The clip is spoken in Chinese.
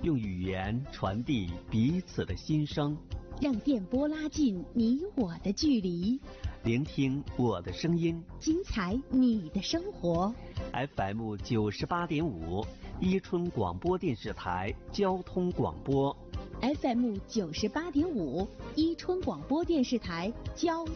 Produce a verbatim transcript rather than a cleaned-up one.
用语言传递彼此的心声， 让电波拉近你我的距离， 聆听我的声音， 精彩你的生活。 F M 九十八点五，伊春广播电视台交通广播。 F M 九十八点五，伊春广播电视台交